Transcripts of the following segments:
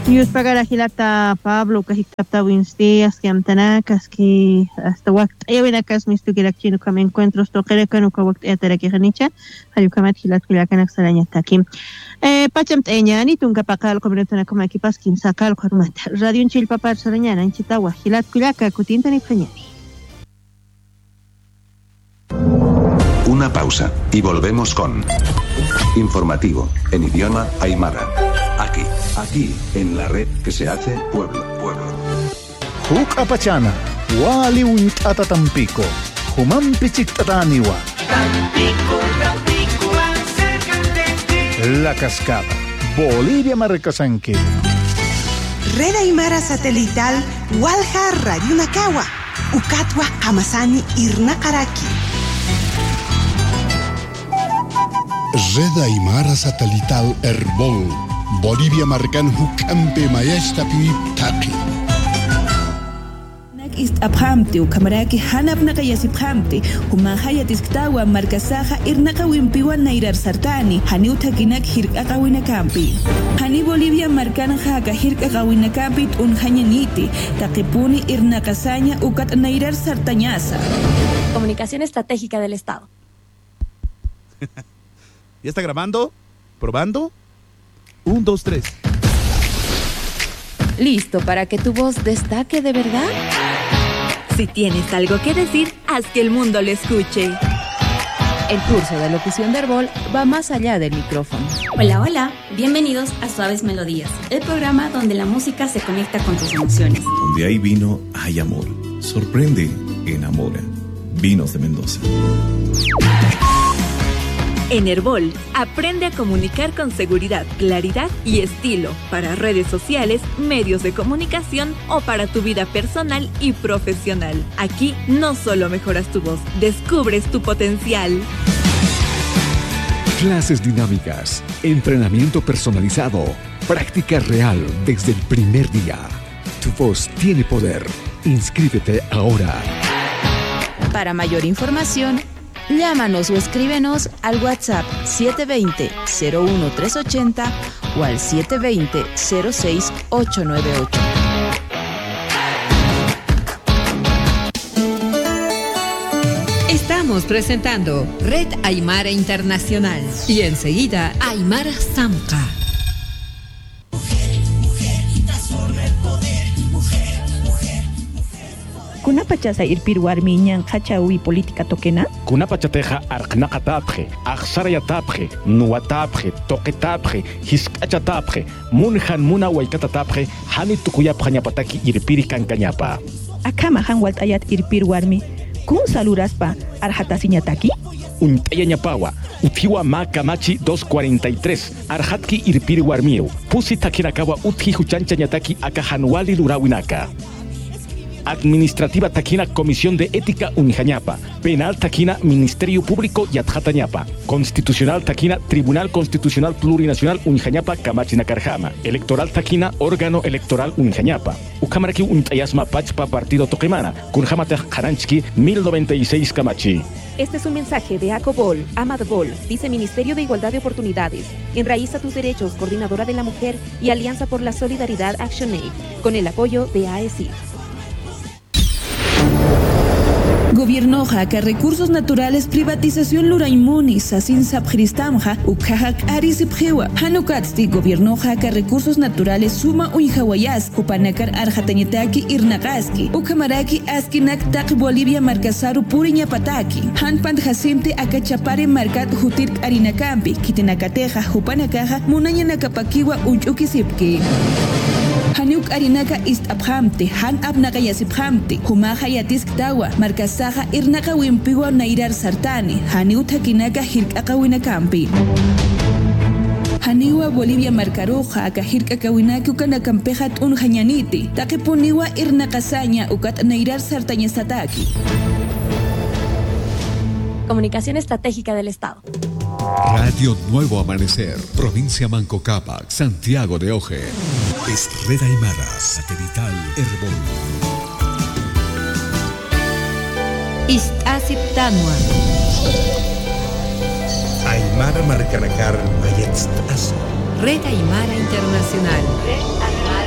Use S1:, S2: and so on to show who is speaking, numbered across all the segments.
S1: Yus pagara hilata Pablo kahikapta winste askamtanakas que hasta waqt ayawinakas mistukirakchino kam encuentros toqerekan uka waqt atarakihanicha hayukamat hilat hilakanak salañataki pachamt eñani tunka pakal comunitana como equipas kimsakal kormat radio chilpapar salañana inchitawa hilat kulaka kutintani pañani.
S2: Una pausa y volvemos con informativo en idioma aymara. Aquí, en la red que se hace pueblo.
S3: Huk apachana, wali untata Tampico, humampichik tataniwa. Tampico, La Cascada, Bolivia Marcasanque.
S4: Red Aymara Satelital, Walja Radio Nakawa, Ukatwa Hamasani Irnakaraki.
S5: Red Aymara Satelital Herbol, Bolivia Marcan Hukampe Mayesta Taki.
S6: Ist abhamti u kamaraki hanap nakayasip hamti humahaya tisktawa markasaha irnakawimpiwa nairar sartani hani utakinak hirkakawinakampi hani Bolivia markan haka hirkakawinakampi unhanyaniti takipuni irnakasaña ukat nairar sartañasa.
S7: Comunicación estratégica del Estado.
S8: ¿Ya está grabando? ¿Probando? 1, 2, 3.
S7: ¿Listo para que tu voz destaque de verdad? Si tienes algo que decir, haz que el mundo lo escuche. El curso de locución de Herbol va más allá del micrófono.
S9: Hola, bienvenidos a Suaves Melodías, el programa donde la música se conecta con tus emociones.
S10: Donde hay vino, hay amor. Sorprende, enamora. Vinos de Mendoza.
S7: En Herbol, aprende a comunicar con seguridad, claridad y estilo para redes sociales, medios de comunicación o para tu vida personal y profesional. Aquí no solo mejoras tu voz, descubres tu potencial.
S11: Clases dinámicas, entrenamiento personalizado, práctica real desde el primer día. Tu voz tiene poder. Inscríbete ahora.
S7: Para mayor información, llámanos o escríbenos al WhatsApp 720-01380 o al 720-06898.
S12: Estamos presentando Red Aymara Internacional y enseguida Aymara Zamca.
S6: Kuna pachasa irpirwar miñan hachawi política toquena?
S13: Kuna pachateja arqnaqatapje, aqsarayatapje, nuwatapje, toqetapje, hisk'achatapje, munhan muna wayk'atatapje, hani tukuyapqa ñapataki irpiri kankañapa.
S6: Akama han walt'ayat irpirwarmi, kun saluraspa arhatasiñataki?
S13: Unt'aya ñapawa, uthiwa maka machi 243, arhatki irpiri warmiu, pusi takinakawa uthi huchancha ñataki aka hanwali lurawinaka. Administrativa Taquina Comisión de Ética Unijañapa, Penal Taquina Ministerio Público Yatjatañapa, Constitucional Taquina Tribunal Constitucional Plurinacional Unijañapa Camachinacarjama, Electoral Taquina Órgano Electoral Unijañapa, Ucamaraki Untayasma Pachpa Partido Toquemana, Kunjamata Jaranchki 1096 Camachi.
S14: Este es un mensaje de ACOBOL, AMADBOL, Viceministerio de Igualdad de Oportunidades, Enraiza tus Derechos, Coordinadora de la Mujer y Alianza por la Solidaridad ActionAid, con el apoyo de AECID.
S6: Gobierno Jaca, Recursos Naturales, Privatización Luraimunis, Asin Sapjristamja, Ukajak Arisipjewa, Hanukatsti, Gobierno Jaca, Recursos Naturales, Suma Uijawayas, Upanakar Arjatañetaki Irnagaski, Ukamaraki Askinak Tak Bolivia Marcasaru Puriñapataki, Hanpant Jasimte Akachapare Marcat Jutirk Arinakampi, Kitenakateja, Upanakaja, Munañanakapakiwa Uchukisipki. Hanuk arinaka ist abhamte, han abnaka yasiphamte, humaja yatisk tawa, markasaja irnaka wimpiwa nairar sartani, haniuta kinaka hirkaka winakampi. Haniwa Bolivia marcaroja, aka hirkaka winaki ukana kampejat un hañaniti, takipuniwa irnakasaña ukat nairar sartaña sataki.
S7: Comunicación Estratégica del Estado.
S11: Radio Nuevo Amanecer, Provincia Manco Cápac, Santiago de Oje. Es Red Aymara, Satelital Herbol.
S12: Istasip Tanua.
S15: Aymara Marcanacar Mayetstazo.
S12: Red Aymara Internacional.
S7: Red Aymara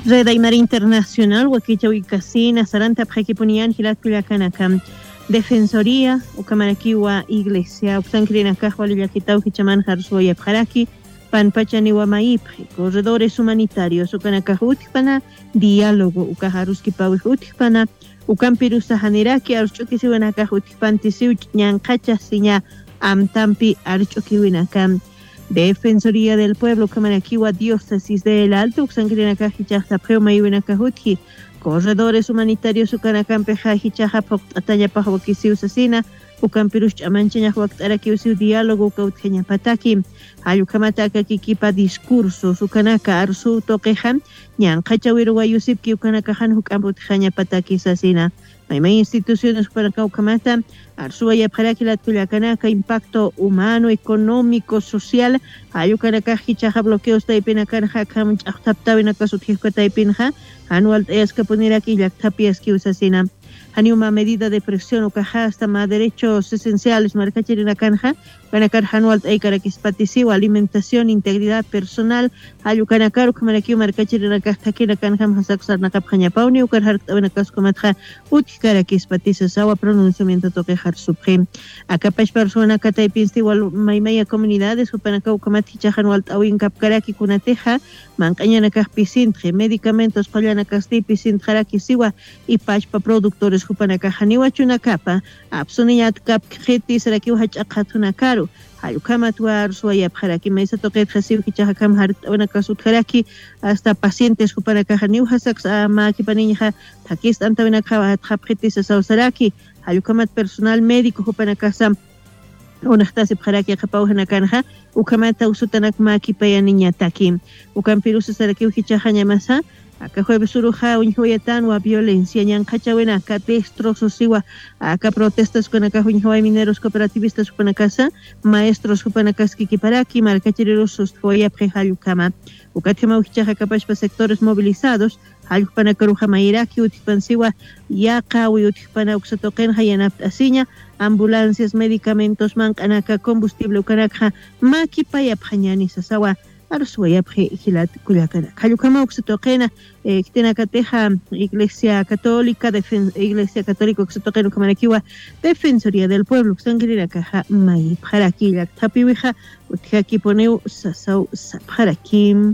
S1: Red Aymara Internacional, Huaquichawi Casina, Saranta Pajipunian, Hilatkuyakanakam, Defensoría, Ukamarakiwa Iglesia, Uxankrinakajwa Lillaquitau, Hichaman Harsuaya Paraki, Panpachaniwa Maipri, Corredores Humanitarios, Ukanakajutipana, Diálogo, Ukaharuskipawihutipana, Ukampirusa Haniraki, Archukisiwanakajutipantisiuch, Ñancacha Siña, Amtampi, Archukiwinakam. Defensoría del Pueblo, Kamanakiwa, Diócesis del Alto, Uxankrinakaji, Chahapeo, Mayuinakajutki, Corredores Humanitarios, Ukanacampejaji, Chahapok, Atayapajwakisiu Sasina, Ukampirush Amanchaña, Huactarakiusiu Diálogo, Kautjeña Pataki, Ayukamataka Kikipa Discursos, Ukanaka, Arsu, Toquejan, Ñancachawiruayusipki, Ukanakajan, Hukamputjaña Pataki Sasina. Hay instituciones para Caucamata, Arsuaya para que la Tuyacanaka, impacto humano, económico, social, Ayucanacaji, Chaja, bloqueos, Taipinacanja, Cam, Taptabinaca, Sutjika, Taipinja, anual Escaponiraki, Yactapias, Kiusasina. Una medida de presión o caja hasta más derechos esenciales, marcachirina canja, Canacar anual Aikarakispatisiwa, alimentación, integridad personal, Ayucanacar, Kamaraki, marcachirina cajtaquina canjam, Hasaxar Nakapjaña Pauni, Ukarhart, Venacascomatja, Utkarakispatisawa, pronunciamiento toquejar supreme. Acapash persona Cataipinstiwal, Maimaya comunidades, Upanacau Kamaticha, anual Tawin Capcaraki, Kunateja, Mancañana Caspicintre, medicamentos, Payana Castipi, Sintraraki Siwa, y Pachpa productores. Hupanakajaniwa chunakapa, Absuniat Kap Kreti, Sarakiu Hachakatunakaru, Hayukamatuar, Suaya Paraki, Mesa Toket Hasiu, Hichakam Hartavanakasut Haraki, hasta pacientes Hupanakajaniu Hasax, Makipaninja, Pakistan Tavanakawa, Hapreti Sausaraki, Hayukamat personal médico Hupanakasam, Unachtasi Paraki, Kapauhanakanja, Ukamata Usutanak Makipaya Niñataki, Ukampirusa Sarakiu Hichahanyamasa, acá jueves suruja unjoyatan wa violencia ñankachawena acá destrozos siwa acá protestas con acá unjoy mineros cooperativistas con casa maestros hupanakaski kiparaki marcachirerosos joya prejayukama ukatema uchicha capachpa sectores movilizados ayukpana karuja mairaki utipansiwa yaqa uyutipana uksatoqen hayanap asiña ambulancias medicamentos mankanaka combustible ukanaka makipaya phañani sasawa Arsuaya Hilat Kuyakana. Kayukama Uxatoquena, Kitenacateja, Iglesia Católica, Iglesia Católica Uxatoqueno Kamanakiwa, Defensoría del Pueblo, Xangrina Caja, May, Parakila, Tapiwija, Utiaki Poneu, Sasau, Saparakim.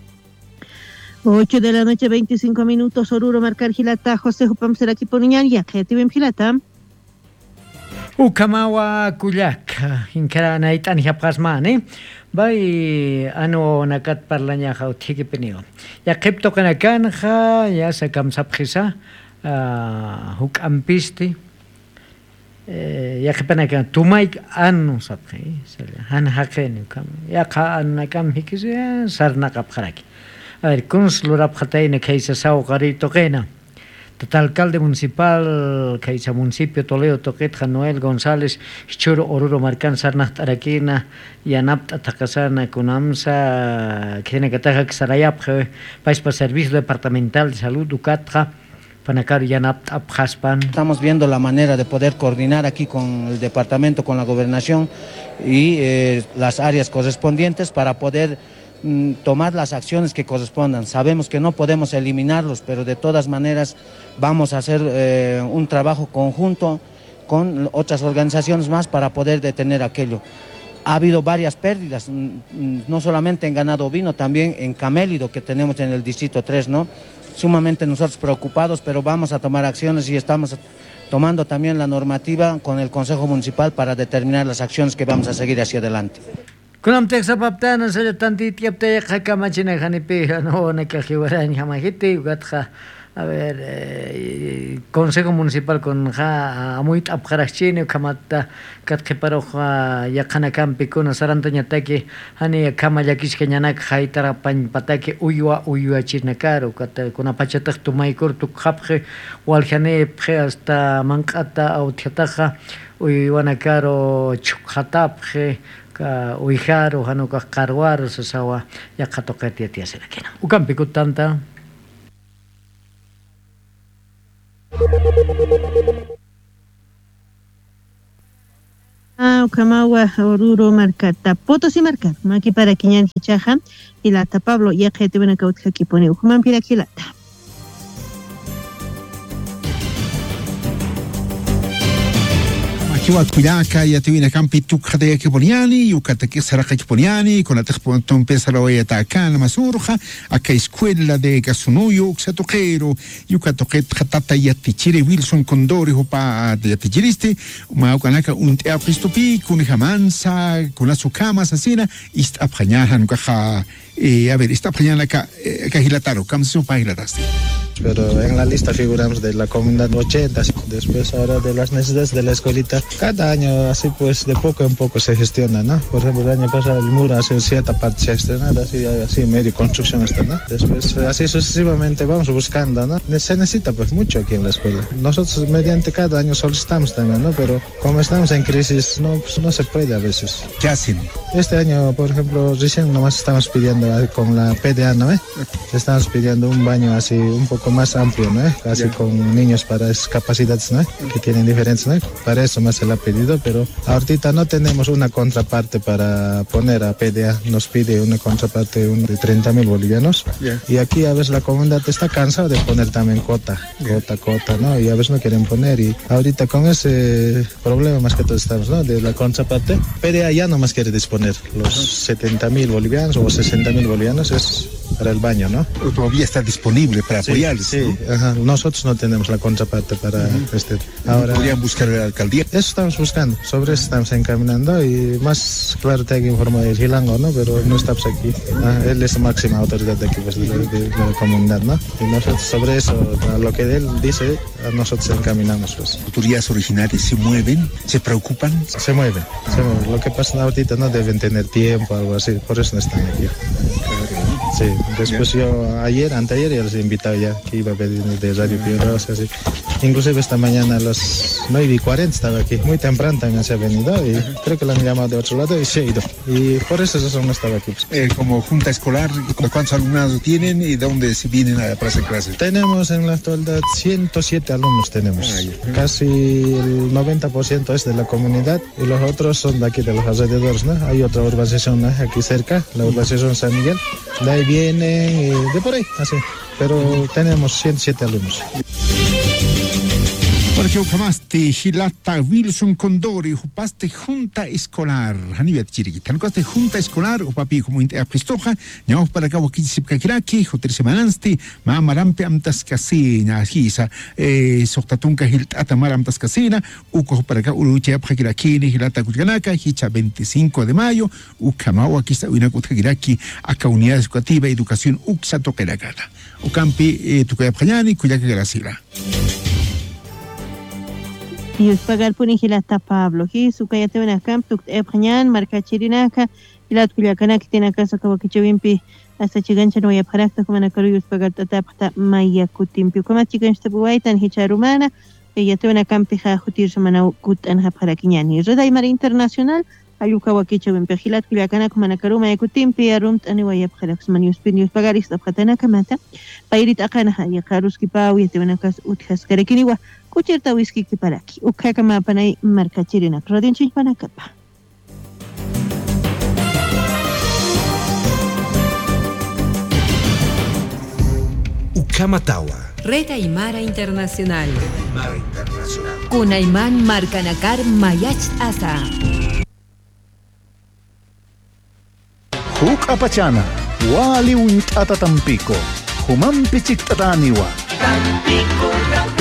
S1: 8 de la noche, 25 minutos, Oruro, Marcar Gilata, José Jupam Seraki Poniñan, y Akhetivim Gilata.
S15: Ukamawa Kuyak, Inkarana Itan Yapasmane. Bai ano nakat parlanya kau tiki penio. Ya kepto kanakan ha ya sakam sapkhisa huk ampisti ya kepanakan tumaik anu sapkhi han haken kam ya ka an nakam hikise sarna kap kharaki. A ver consulora phatay na kaisa sao qari toqena. Alcalde municipal Caiza municipio Toledo Toquet Noel González Choro Oruro Marcan Sarnat Araquina Yanap Atakasana Kunamsa Kenekataja Xarayap Paispa Servicio Departamental de Salud Ducatra Panacar Yanap Abhaspan.
S16: Estamos viendo la manera de poder coordinar aquí con el departamento, con la gobernación y las áreas correspondientes para poder tomar las acciones que correspondan. Sabemos que no podemos eliminarlos, pero de todas maneras vamos a hacer un trabajo conjunto con otras organizaciones más para poder detener aquello. Ha habido varias pérdidas, no solamente en ganado ovino, también en camélido que tenemos en el distrito 3, ¿no? Sumamente nosotros preocupados, pero vamos a tomar acciones y estamos tomando también la normativa con el Consejo Municipal para determinar las acciones que vamos a seguir hacia adelante.
S15: Kunam teksa paptana sa tanti tiapte kakamachina khanipi no nakajiwaran hamajiti ugatja a ver Consejo Municipal con ja amuit abkharachini kamata katkeparo yakanakampi kuna sarantañataki hani kama yakishkeñanak haitara pataki uywa chinakaru kat kuna pachatak tumaikur tukhapje waljane pje hasta mankata autiataja uywanakaro chukhatapje Uijaro, Hanuka Karwar, Sasawa, Yakatoketia Tiaserakina. Ukampikutanta.
S1: Ukamawa Oruro Marcata Potosí Marca Maki para Quiñán Hichaja y la Pablo ya que te ven a cautja que pone Ujuman Piraquilata.
S17: Kiwa Kuyaka ya te viene campi tukade que poniani, yukata que será que poniani, con la texponton pesa la oya tacan la masurja, acá escuela de Gasunuyo, xatoquero, yukatoquet hatata ya tichire Wilson Condori hopa de tichiriste, maucanaka un te apristopi, con jamansa, con las sucamas asina, ist apañajan caja, a ver, está apañana acá, cajilataro, camso pagilataste.
S18: Pero en la lista figuramos de la comunidad 80, después ahora de las necesidades de la escuelita. Cada año así pues de poco en poco se gestiona, ¿no? Por ejemplo, el año pasado el muro hace cierta parte se ha estrenado, así medio construcción está, ¿no? Después así sucesivamente vamos buscando, ¿no? Se necesita pues mucho aquí en la escuela. Nosotros mediante cada año solicitamos también, ¿no? Pero como estamos en crisis no se puede a veces.
S17: ¿Qué hacen?
S18: Este año, por ejemplo, recién nomás estamos pidiendo con la PDA, ¿no? Estamos pidiendo un baño así un poco más amplio, ¿no? Casi con niños para discapacidades, ¿no? Que tienen diferencias, ¿no? Para eso más se le ha pedido, pero ahorita no tenemos una contraparte para poner a PDA. Nos pide una contraparte de 30.000 bolivianos. Y aquí a veces la comunidad está cansada de poner también cota, ¿no? Y a veces no quieren poner. Y ahorita con ese problema más que todo estamos, ¿no? De la contraparte, PDA ya no más quiere disponer. Los 70.000 bolivianos o 60.000 bolivianos es para el baño, ¿no?
S17: Todavía está disponible para apoyarles.
S18: Sí, ajá. Nosotros no tenemos la contraparte para ahora.
S17: ¿Podrían buscar la alcaldía?
S18: Eso estamos buscando, sobre eso estamos encaminando y más claro te hay que informar el Gilango, ¿no? Pero no estamos aquí. Él es la máxima autoridad de aquí, pues, de la comunidad, ¿no? Y nosotros sobre eso, a lo que él dice, a nosotros encaminamos, pues.
S17: ¿Autoridades originarias se mueven? ¿Se preocupan?
S18: Se mueven. Lo que pasa ahorita no deben tener tiempo, algo así, por eso no están aquí. Sí, después yo anteayer ya les he invitado ya, que iba a pedir de Radio Piedrosa, así. Inclusive esta mañana a las 9:40 estaba aquí, muy temprano también se ha venido y creo que la han llamado de otro lado y se ha ido. Y por eso no estaba aquí. Pues.
S17: Como junta escolar, ¿cuántos alumnos tienen y dónde se vienen para hacer clases?
S18: Tenemos en la actualidad 107 alumnos tenemos. Casi el 90% es de la comunidad y los otros son de aquí, de los alrededores, ¿no? Hay otra urbanización, ¿no? Aquí cerca, la urbanización San Miguel. De ahí vienen y de por ahí, así. Pero tenemos 107 alumnos.
S17: Porque ucamaste Gilata Wilson Condori, upaste junta escolar, Hanibat Chiriquita, upaste junta escolar, upapi como apristoja, ñao para acá wakisip kakiraki, hotel semananste, mamarampe amtas casina, hisa, soctatunca hiltata maramtas casina, uco para acá uruche apakiraki, Gilata Kutganaka, hicha 25 de mayo, ucamawa quista una kutkiraki, acá unidad educativa, educación uxa toqueracata, ucampi tukayapayani, kuyaka grasila.
S1: Y os pagar por Gilata Pablo, que su callate ven acá, tu epañan, marca chirinaka, y la tuliacana que tiene casa como que chivimpi, hasta chigancha no hay aparacta como na caru, os pagar tatapta maya kutimpi, como chigancha buaitan hicharumana, y ya te ven acá, pija jutir semana kutan haparaquiñani. Red Aymara Internacional, ayuka wakicha ven pejilat, tuliacana como na caru, maya kutimpi, arumt aniwaya pjarax manius pinius pagaris, apjatana kamata, pairit akana, ya karuski pau, y te ven acá utjas karekiniwa. Kuchirta whisky kiparaki, ukakama panay marca chirina, rodin chinpanakapa.
S11: Ukamatawa.
S12: Red Aymara Internacional. Kunayman Marcanakar Mayach Asa.
S3: Huk apachana, wali untata Tampico, humampichik tataniwa. Tampico.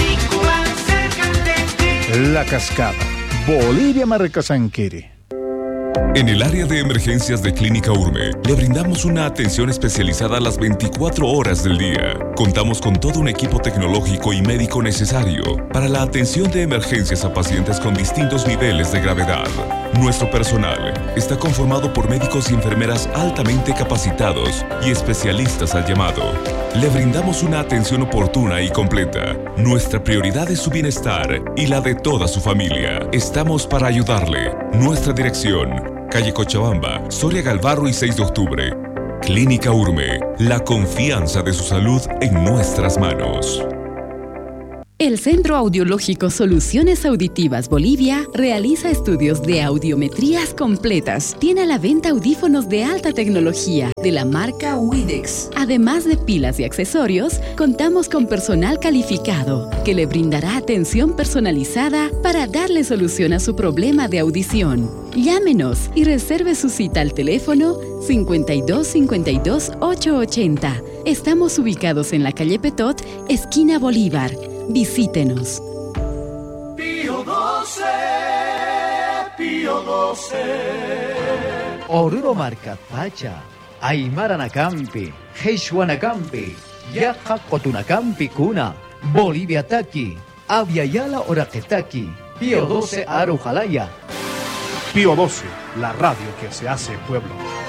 S3: La Cascada, Bolivia Marcasanquiri.
S19: En el área de emergencias de Clínica Urme, le brindamos una atención especializada a las 24 horas del día. Contamos con todo un equipo tecnológico y médico necesario para la atención de emergencias a pacientes con distintos niveles de gravedad. Nuestro personal está conformado por médicos y enfermeras altamente capacitados y especialistas al llamado. Le brindamos una atención oportuna y completa. Nuestra prioridad es su bienestar y la de toda su familia. Estamos para ayudarle. Nuestra dirección: calle Cochabamba, Soria Galvarro y 6 de octubre. Clínica Urme, la confianza de su salud en nuestras manos.
S20: El Centro Audiológico Soluciones Auditivas Bolivia realiza estudios de audiometrías completas. Tiene a la venta audífonos de alta tecnología de la marca Widex. Además de pilas y accesorios, contamos con personal calificado que le brindará atención personalizada para darle solución a su problema de audición. Llámenos y reserve su cita al teléfono 52 52 880. Estamos ubicados en la calle Petot, esquina Bolívar. Visítenos.
S21: Pío 12, Pío 12.
S22: Oruro Marcapacha, Aymara Nakampi, Heishua Nakampi, Yaja Cotunakampi Kuna, Bolivia Taki, Aviala Oraquetaki, Pío 12 Arujalaya.
S3: Pío 12, la radio que se hace pueblo.